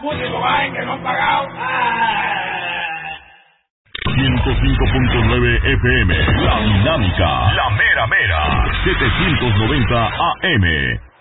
Último ay, que no han pagado. 105.9 FM, La Dinámica, La Mera Mera, 790 AM.